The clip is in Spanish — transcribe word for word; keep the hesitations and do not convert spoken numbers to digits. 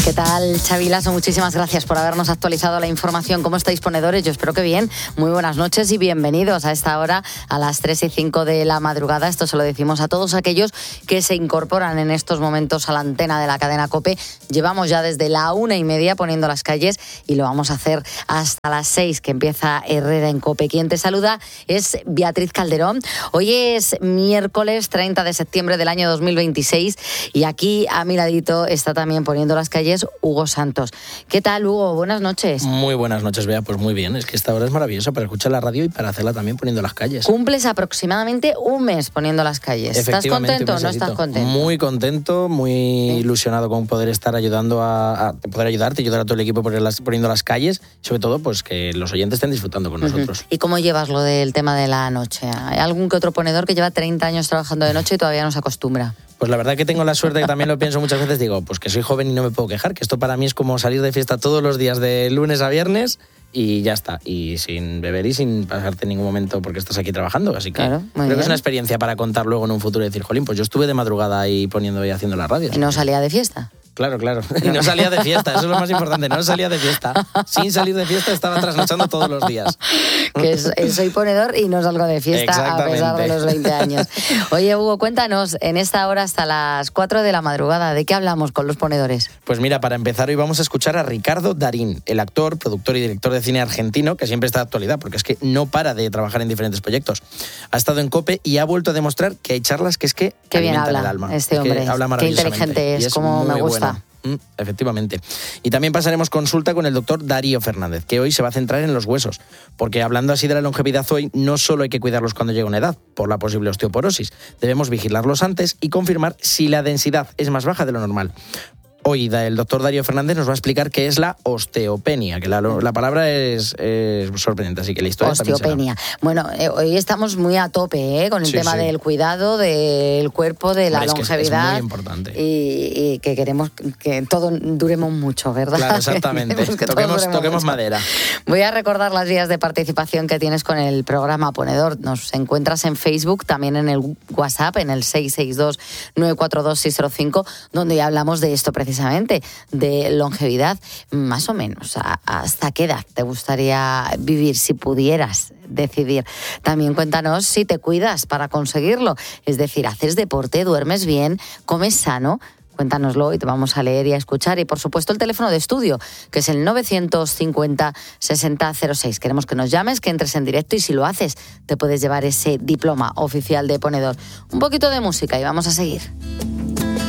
¿Qué tal, Xavi Laso? Muchísimas gracias por habernos actualizado la información. ¿Cómo estáis, ponedores? Yo espero que bien. Muy buenas noches y bienvenidos a esta hora, a las tres y cinco de la madrugada. Esto se lo decimos a todos aquellos que se incorporan en estos momentos a la antena de la cadena COPE. Llevamos ya desde la una y media poniendo las calles y lo vamos a hacer hasta las seis, que empieza Herrera en COPE. Quien te saluda es Beatriz Calderón. Hoy es miércoles treinta de septiembre del año dos mil veintiséis y aquí a mi ladito está también poniendo las calles Hugo Santos. ¿Qué tal, Hugo? Buenas noches. Muy buenas noches, Bea. Pues muy bien. Es que esta hora es maravillosa para escuchar la radio y para hacerla también poniendo las calles. Cumples aproximadamente un mes poniendo las calles. ¿Estás contento o no estás contento? Muy contento, muy ¿Sí? ilusionado con poder estar ayudando a, a poder ayudarte, ayudar a todo el equipo poniendo las calles, y sobre todo pues que los oyentes estén disfrutando con uh-huh. nosotros. ¿Y cómo llevas lo del tema de la noche? ¿Hay algún que otro ponedor que lleva treinta años trabajando de noche y todavía no se acostumbra? Pues la verdad que tengo la suerte, que también lo pienso muchas veces, digo, pues que soy joven y no me puedo quejar, que esto para mí es como salir de fiesta todos los días de lunes a viernes y ya está, y sin beber y sin pasarte en ningún momento porque estás aquí trabajando, así que claro, creo bien. que es una experiencia para contar luego en un futuro y decir, jolín, pues yo estuve de madrugada ahí poniendo y haciendo la radio. ¿Y no salía de fiesta? Claro, claro. Y no salía de fiesta, eso es lo más importante, no salía de fiesta. Sin salir de fiesta estaba trasnochando todos los días. Que es, soy ponedor y no salgo de fiesta a pesar de los veinte años. Oye, Hugo, cuéntanos, en esta hora hasta las cuatro de la madrugada, ¿de qué hablamos con los ponedores? Pues mira, para empezar hoy vamos a escuchar a Ricardo Darín, el actor, productor y director de cine argentino, que siempre está de actualidad, porque es que no para de trabajar en diferentes proyectos. Ha estado en COPE y ha vuelto a demostrar que hay charlas que es que qué bien alimentan habla el alma. este hombre, habla qué inteligente es, es como me gusta. Buena. Mm, efectivamente. Y también pasaremos consulta con el doctor Darío Fernández, que hoy se va a centrar en los huesos, porque hablando así de la longevidad hoy, no solo hay que cuidarlos cuando llega una edad, por la posible osteoporosis, debemos vigilarlos antes y confirmar si la densidad es más baja de lo normal. Hoy el doctor Darío Fernández nos va a explicar qué es la osteopenia, que la, la palabra es, es sorprendente, así que la historia osteopenia. Bueno, eh, hoy estamos muy a tope eh, con el sí, tema sí. del cuidado del cuerpo, de la Hombre, longevidad. Es, que es muy importante. Y, y que queremos que todo duremos mucho, ¿verdad? Claro, exactamente. que toquemos toquemos madera. Voy a recordar las vías de participación que tienes con el programa Ponedor. Nos encuentras en Facebook, también en el WhatsApp, en el seis seis dos, nueve cuatro dos, seis cero cinco, donde ya hablamos de esto precisamente. Precisamente de longevidad, más o menos. ¿Hasta qué edad te gustaría vivir si pudieras decidir? También cuéntanos si te cuidas para conseguirlo. Es decir, ¿haces deporte, duermes bien, comes sano? Cuéntanoslo y te vamos a leer y a escuchar. Y, por supuesto, el teléfono de estudio, que es el novecientos cincuenta, sesenta cero seis. Queremos que nos llames, que entres en directo y, si lo haces, te puedes llevar ese diploma oficial de ponedor. Un poquito de música y vamos a seguir.